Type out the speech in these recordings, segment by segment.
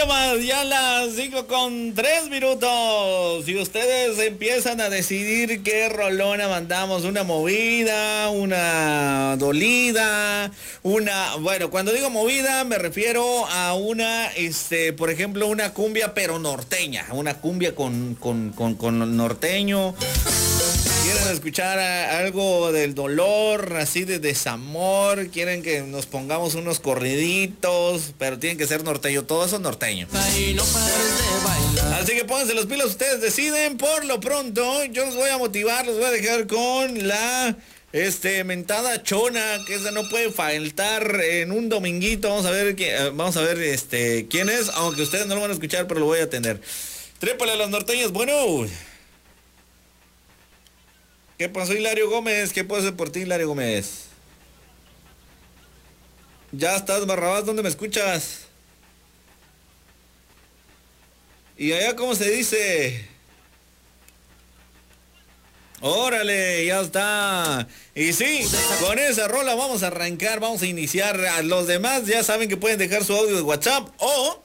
nomás, ya las 5:03. Y ustedes empiezan a decidir qué rolona mandamos. Una movida, una dolida, bueno, cuando digo movida me refiero a una, por ejemplo, una cumbia pero norteña. Una cumbia con norteño. ¿Quieren escuchar algo del dolor, así de desamor? ¿Quieren que nos pongamos unos corriditos? Pero tienen que ser norteño, todo eso norteño. Así que pónganse las pilas, ustedes deciden. Por lo pronto, yo los voy a motivar, los voy a dejar con la mentada chona, que esa no puede faltar en un dominguito. Vamos a ver quién es, aunque ustedes no lo van a escuchar, pero lo voy a tener. Trépale a los norteños, bueno. ¿Qué pasó, Hilario Gómez? ¿Qué puedo hacer por ti, Hilario Gómez? Ya estás, Barrabás, ¿dónde me escuchas? ¿Y allá cómo se dice? ¡Órale! Ya está. Y sí, con esa rola vamos a arrancar, vamos a iniciar. A los demás ya saben que pueden dejar su audio de WhatsApp o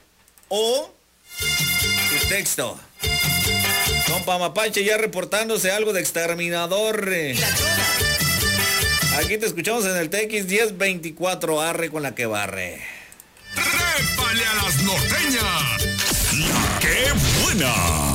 su texto. Compa Mapache ya reportándose algo de exterminador. Aquí te escuchamos en el TX 1024, arre con la que barre. ¡Trépale a las norteñas! ¡La que buena!